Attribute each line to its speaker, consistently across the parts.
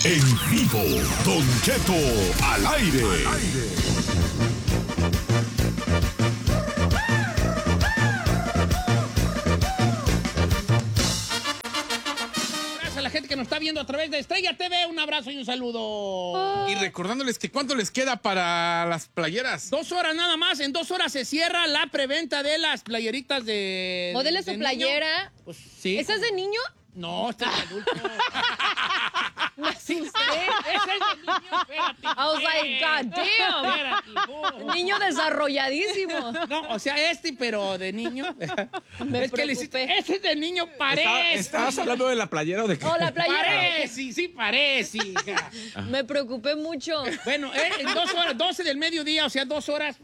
Speaker 1: En vivo, Don Cheto al aire.
Speaker 2: Gracias a la gente que nos está viendo a través de Estrella TV. Un abrazo y un saludo.
Speaker 3: Y recordándoles que cuánto les queda para las playeras.
Speaker 2: 2 horas nada más. En 2 horas se cierra la preventa de las playeritas de.
Speaker 4: Modele
Speaker 2: de
Speaker 4: su
Speaker 2: niño.
Speaker 4: playera.
Speaker 2: Pues sí.
Speaker 4: ¿Esa es de niño?
Speaker 2: No, este es de adulto. Sí, ese es de niño. Espérate.
Speaker 4: I was like, God damn.
Speaker 2: Espérate.
Speaker 4: Niño desarrolladísimo.
Speaker 2: No, o sea, pero de niño.
Speaker 4: Me
Speaker 2: es que le hiciste, ese es de niño, parece.
Speaker 5: ¿Estabas hablando de la playera o de qué?
Speaker 4: Oh, la playera.
Speaker 2: Parece, sí parece, hija.
Speaker 4: Me preocupé mucho.
Speaker 2: Bueno, en 2 horas, 12 del mediodía, o sea, 2 horas,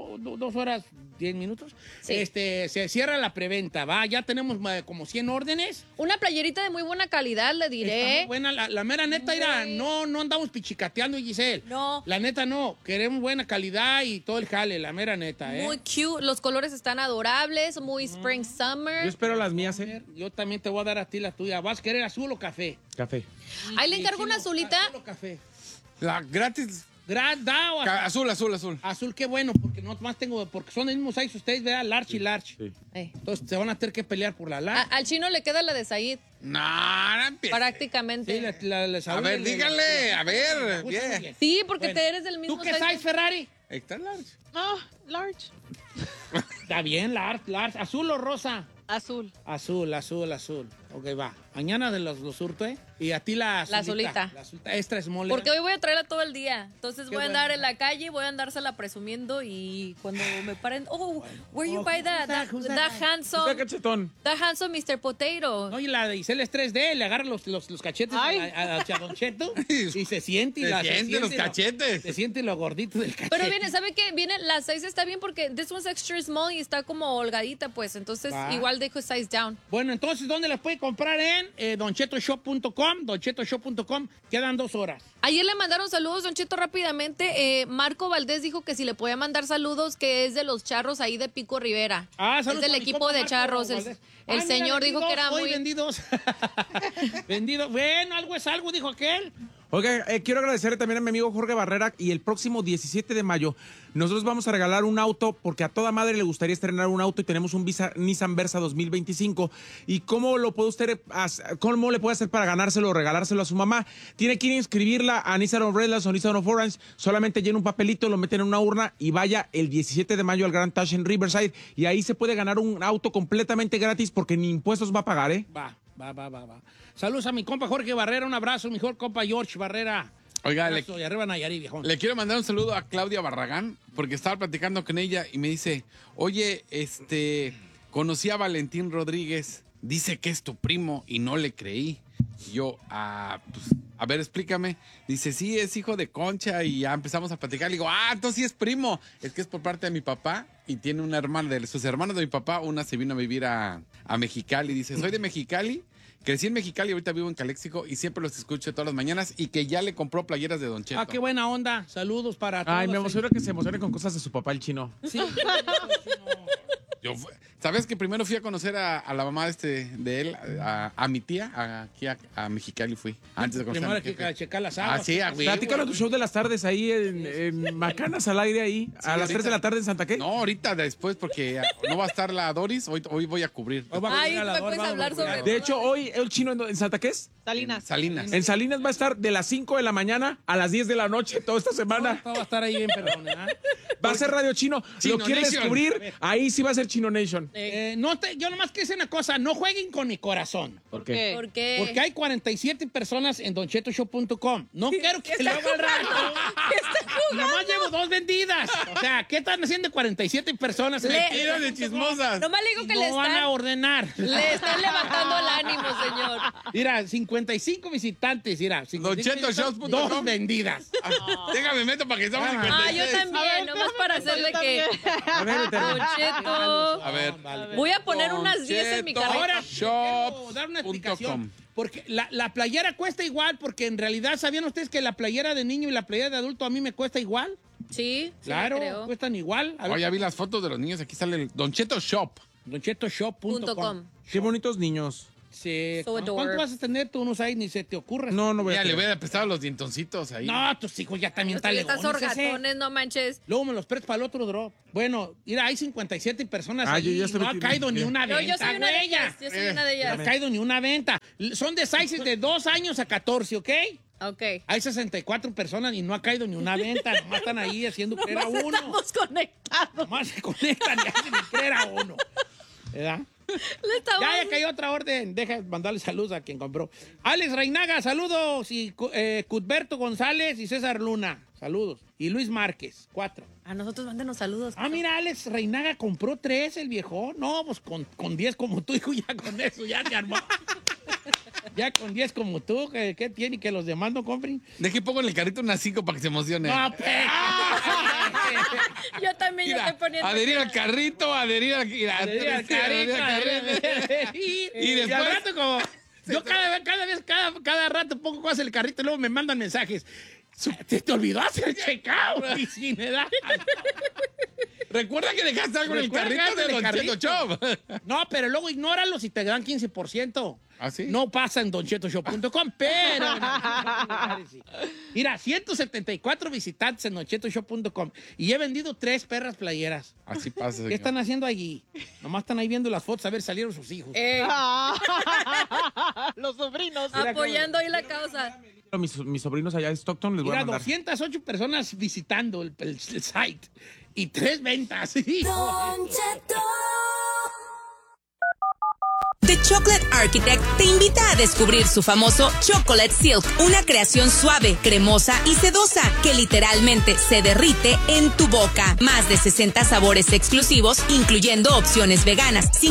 Speaker 2: 2 horas, 10 minutos,
Speaker 4: Sí.
Speaker 2: se cierra la preventa, ¿va? Ya tenemos como 100 órdenes.
Speaker 4: Una playerita de muy buena calidad, le
Speaker 2: Está
Speaker 4: diré.
Speaker 2: muy buena, la mera neta, mira, no andamos pichicateando, Giselle.
Speaker 4: No.
Speaker 2: La neta no, queremos buena calidad y todo el jale, la mera neta, ¿eh?
Speaker 4: Muy cute. Los colores están adorables, muy spring
Speaker 5: Yo
Speaker 4: summer.
Speaker 5: espero las mías, ¿eh?
Speaker 2: Yo también te voy a dar a ti la tuya. ¿Vas a querer azul o café?
Speaker 5: Café.
Speaker 4: Ahí le encargo una azulita.
Speaker 2: ¿Azul o café?
Speaker 3: La gratis.
Speaker 2: ¿Da o azul?
Speaker 3: Azul.
Speaker 2: Azul, qué bueno, porque no más tengo, porque son el mismo size ustedes, ¿verdad? Large y large.
Speaker 5: Sí.
Speaker 2: Entonces se van a tener que pelear por la large.
Speaker 4: Al chino le queda la de Said,
Speaker 3: No, no empiece.
Speaker 4: prácticamente.
Speaker 2: Sí,
Speaker 3: A ver, díganle, a ver. Bien.
Speaker 4: Sí, porque
Speaker 2: Bueno,
Speaker 4: te eres del mismo
Speaker 2: ¿Tú qué size, Ferrari?
Speaker 3: Ahí está large.
Speaker 6: No, large.
Speaker 2: Está bien, large. ¿Azul o rosa?
Speaker 6: Azul.
Speaker 2: Azul. Ok, va. Mañana los surto, ¿eh? Y a ti la azulita. La azulita extra small.
Speaker 4: Porque hoy voy a traerla todo el día. Entonces
Speaker 2: Qué
Speaker 4: voy a andar
Speaker 2: bueno.
Speaker 4: en la calle, voy a andársela presumiendo y cuando me paren, where you buy that?
Speaker 2: who's
Speaker 4: That
Speaker 2: that?
Speaker 5: Está
Speaker 4: handsome,
Speaker 5: cachetón.
Speaker 4: that handsome Mr. Potato.
Speaker 2: No, y la de Isel es 3D, le agarra los cachetes
Speaker 6: Ay.
Speaker 2: a Don Cheto y se siente.
Speaker 3: Se siente los
Speaker 2: lo-
Speaker 3: cachetes.
Speaker 2: Se siente lo gordito del cachete.
Speaker 4: Pero viene, ¿sabe qué? Viene, la size está bien porque this one's extra small y está como holgadita, pues. Entonces,
Speaker 2: Va.
Speaker 4: igual dejo size down.
Speaker 2: Bueno, entonces, ¿dónde las puede comprar? En donchetoshop.com, donchetoshop.com. Quedan 2 horas.
Speaker 4: Ayer le mandaron saludos, Don Cheto, rápidamente. Marco Valdés dijo que si le podía mandar saludos, que es de los charros ahí de Pico Rivera. Es
Speaker 2: saludos
Speaker 4: del
Speaker 2: a mi
Speaker 4: equipo
Speaker 2: compa
Speaker 4: de
Speaker 2: Marco
Speaker 4: charros.
Speaker 2: Valdés.
Speaker 4: El
Speaker 2: Mira,
Speaker 4: señor dijo que era
Speaker 2: hoy
Speaker 4: muy...
Speaker 2: vendidos. Vendidos. Bueno, algo es algo, dijo aquel.
Speaker 5: Oiga, quiero agradecerle también a mi amigo Jorge Barrera y el próximo 17 de mayo nosotros vamos a regalar un auto porque a toda madre le gustaría estrenar un auto y tenemos un Nissan Versa 2025. ¿Y cómo lo puede usted, cómo le puede hacer para ganárselo o regalárselo a su mamá? Tiene que ir a inscribirla a Nissan of Redlands o Nissan of Orange. Solamente llena un papelito, lo meten en una urna y vaya el 17 de mayo al Grand Touch en Riverside y ahí se puede ganar un auto completamente gratis porque ni impuestos va a pagar, ¿eh?
Speaker 2: Va. Saludos a mi compa Jorge Barrera, un abrazo, mi mejor compa George Barrera.
Speaker 3: Oiga,
Speaker 2: Abrazo, y arriba Nayarit, viejón.
Speaker 3: le quiero mandar un saludo a Claudia Barragán porque estaba platicando con ella y me dice, oye, conocí a Valentín Rodríguez, dice que es tu primo y no le creí. Y yo, pues, a ver, explícame. Dice, sí, es hijo de Concha y ya empezamos a platicar. Le digo, entonces sí es primo. Es que es por parte de mi papá y tiene una hermana, de sus hermanos de mi papá, una se vino a vivir a Mexicali. Dice, soy de Mexicali. Crecí en Mexicali, ahorita vivo en Caléxico y siempre los escucho todas las mañanas y que ya le compró playeras de Don Cheto.
Speaker 2: Qué buena onda. Saludos para todos.
Speaker 5: Ay, me emociona que se emocione con cosas de su papá, el chino.
Speaker 2: Sí.
Speaker 3: ¿Sabes que primero fui a conocer a la mamá de él, a mi tía, aquí a Mexicali fui, antes de conocer
Speaker 2: Primero
Speaker 3: a
Speaker 2: hay
Speaker 3: mi jefe.
Speaker 2: que checar las aguas.
Speaker 3: Sí, güey.
Speaker 5: Platícanos tu show de las tardes ahí en Macanas al aire ahí, a las 3 de la tarde en Santa ¿qué?
Speaker 3: No, ahorita después porque no va a estar la Doris, hoy voy a cubrir.
Speaker 2: Hoy va a
Speaker 4: Ay,
Speaker 2: venir a la
Speaker 4: ¿me
Speaker 2: hora,
Speaker 4: puedes
Speaker 2: vamos a
Speaker 4: hablar
Speaker 2: procurar.
Speaker 4: sobre
Speaker 5: De hecho, hoy el chino en Santa ¿qué es?
Speaker 6: Salinas.
Speaker 3: Salinas.
Speaker 5: En Salinas va a estar de las 5 de la mañana a las 10 de la noche toda esta semana.
Speaker 2: Todo va a estar ahí bien, perdón, ¿eh?
Speaker 5: Va a ser Radio Chino.
Speaker 3: Chino
Speaker 5: ¿Lo quiere
Speaker 3: Nation.
Speaker 5: descubrir? Ahí sí va a ser Chino Nation.
Speaker 2: Yo nomás quiero decir una cosa, no jueguen con mi corazón.
Speaker 5: ¿Por
Speaker 6: ¿Qué?
Speaker 4: ¿Por qué?
Speaker 2: Porque hay 47 personas en donchetoshop.com. No quiero que luego al rato. Nomás llevo 2 vendidas. O sea, ¿qué están haciendo 47 personas?
Speaker 3: Mentiras de chismosas.
Speaker 4: Nomás le digo que
Speaker 2: No van a ordenar.
Speaker 4: le están levantando el ánimo, señor.
Speaker 2: Mira, 55 visitantes, mira. 55
Speaker 3: DonChetoShops.com.
Speaker 2: 2 vendidas.
Speaker 3: Déjame meto para que estamos en
Speaker 4: Yo también, nomás para hacerle que...
Speaker 5: A ver,
Speaker 4: Don Cheto.
Speaker 3: A ver.
Speaker 4: Voy a poner unas 10 en mi carrera.
Speaker 2: Ahora,
Speaker 3: Shops
Speaker 2: quiero dar una
Speaker 3: punto
Speaker 2: explicación.
Speaker 3: com.
Speaker 2: Porque la playera cuesta igual, porque en realidad, ¿sabían ustedes que la playera de niño y la playera de adulto a mí me cuesta igual?
Speaker 4: Sí,
Speaker 2: Claro,
Speaker 4: creo.
Speaker 2: cuestan igual. A ver,
Speaker 3: Oye, ya vi las fotos de los niños, aquí sale el Don Cheto Shop.
Speaker 2: donchetoshop.com.
Speaker 4: .com.
Speaker 5: Qué bonitos niños.
Speaker 2: Sí.
Speaker 4: So
Speaker 2: ¿Cuánto
Speaker 4: adorable.
Speaker 2: vas a tener tú? No sabes, ni se te ocurre.
Speaker 5: No voy a
Speaker 3: Ya le
Speaker 5: tener.
Speaker 3: hubiera prestado los dientoncitos ahí.
Speaker 2: No, tus hijos ya también están
Speaker 4: Estas
Speaker 2: legones.
Speaker 4: orgatones, no manches.
Speaker 2: Luego me los prestas para el otro drop. Bueno, mira, hay 57 personas
Speaker 5: Ah,
Speaker 2: ahí.
Speaker 5: yo ya estoy
Speaker 2: No ha
Speaker 5: metido.
Speaker 2: caído ni una
Speaker 4: Yo
Speaker 2: venta,
Speaker 4: soy una de
Speaker 2: güey.
Speaker 4: ellas. Yo soy una de
Speaker 2: No
Speaker 4: ellas.
Speaker 2: ha caído ni una venta. Son de sizes de 2 años a 14, ¿ok?
Speaker 4: Ok.
Speaker 2: Hay 64 personas y no ha caído ni una venta. Nomás están ahí haciendo creer a uno.
Speaker 4: Estamos conectados.
Speaker 2: Nomás se conectan y hacen creer a uno. ¿Verdad?
Speaker 4: Le estamos...
Speaker 2: Ya cayó otra orden. Deja mandarle saludos a quien compró. Alex Reinaga, saludos. Y Cudberto González y César Luna, saludos. Y Luis Márquez, 4.
Speaker 4: A nosotros mándenos saludos.
Speaker 2: Ah, mira, Alex Reinaga compró 3, el viejo. No, pues con 10 como tú, hijo, ya con eso, ya se armó. Ya con 10 como tú, ¿qué tiene? Que los demás no compren.
Speaker 3: Deje pongo en el carrito unas 5 para que se emocione.
Speaker 2: No, pues.
Speaker 4: Yo también ya
Speaker 3: Mira,
Speaker 4: estoy poniendo...
Speaker 3: adherir al carrito, adherir al... mira,
Speaker 2: Adherir al
Speaker 3: adherir al
Speaker 2: carrito.
Speaker 3: Y
Speaker 2: Y al
Speaker 3: después...
Speaker 2: rato como... Yo cada rato pongo cosas en el carrito y luego me mandan mensajes. Te olvidó hacer el checkout. Y si me da...
Speaker 3: Recuerda que dejaste algo en el
Speaker 2: Recuerda
Speaker 3: carrito
Speaker 2: que
Speaker 3: de
Speaker 2: en el
Speaker 3: Don Cheto Shop.
Speaker 2: No, pero luego ignóralos y te dan 15%.
Speaker 3: ¿Ah, sí?
Speaker 2: No pasa en donchetoshow.com, pero... en algunos lugares sí. Mira, 174 visitantes en donchetoshow.com y he vendido 3 perras playeras.
Speaker 3: Así pasa.
Speaker 2: ¿Qué
Speaker 3: señor.
Speaker 2: están haciendo allí? Nomás están ahí viendo las fotos a ver salieron sus hijos.
Speaker 6: Los sobrinos.
Speaker 4: Apoyando ahí la causa.
Speaker 5: Mis sobrinos allá de Stockton les voy
Speaker 2: Mira,
Speaker 5: a mandar.
Speaker 2: 208 personas visitando el site y 3 ventas.
Speaker 7: The Chocolate Architect te invita a descubrir su famoso Chocolate Silk, una creación suave, cremosa y sedosa que literalmente se derrite en tu boca. Más de 60 sabores exclusivos, incluyendo opciones veganas, sin